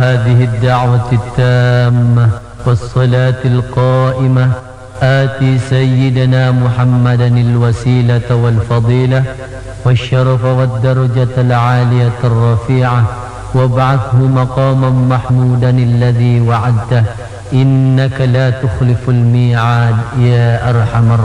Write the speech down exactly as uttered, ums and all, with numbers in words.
هذه الدعوة التامة والصلاة القائمة آتي سيدنا محمدا الوسيلة والفضيلة والشرف والدرجة العالية الرفيعة وابعثه مقاما محمودا الذي وعدته إنك لا تخلف الميعاد يا أرحم الراحمين.